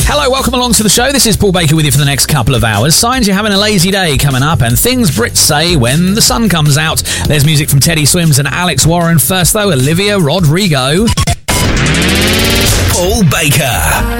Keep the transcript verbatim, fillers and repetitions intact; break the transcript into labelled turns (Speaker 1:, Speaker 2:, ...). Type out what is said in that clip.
Speaker 1: Hello, welcome along to the show. This is Paul Baker with you for the next couple of hours. Signs you're having a lazy day coming up, and things Brits say when the sun comes out. There's music from Teddy Swims and Alex Warren. First, though, Olivia Rodrigo.
Speaker 2: Paul Baker.